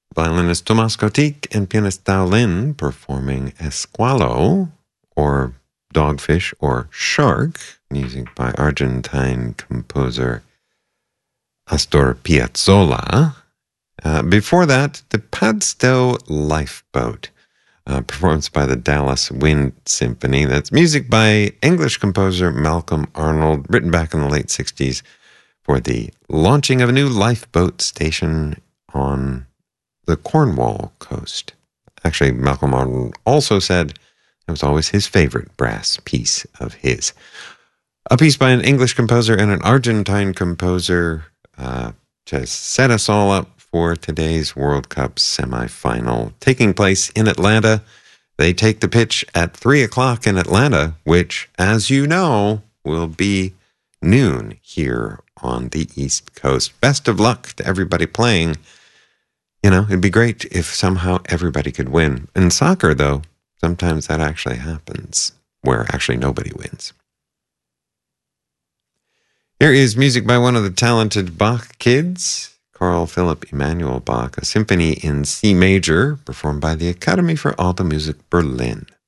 violinist Tomás Kotik and pianist Dao Lin performing Esqualo, or Dogfish, or Shark, music by Argentine composer Astor Piazzolla. Before that, the Padstow Lifeboat, performed by the Dallas Wind Symphony. That's music by English composer Malcolm Arnold, written back in the late 60s for the launching of a new lifeboat station on the Cornwall coast. Actually, Malcolm Arnold also said it was always his favorite brass piece of his. A piece by an English composer and an Argentine composer to set us all up for today's World Cup semifinal, taking place in Atlanta. They take the pitch at 3 o'clock in Atlanta, which, as you know, will be noon here on the East Coast. Best of luck to everybody playing. You know, it'd be great if somehow everybody could win. In soccer, though, sometimes that actually happens, where actually nobody wins. Here is music by one of the talented Bach kids, Carl Philipp Emanuel Bach, a symphony in C major, performed by the Academy for Alte Musik Berlin.